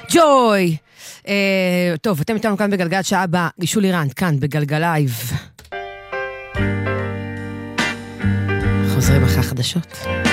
ג'וי! טוב, אתם איתנו כאן בגלגל שעה הבאה, שולי רנד, כאן בגלגלייב. חוזרים אחרי החדשות.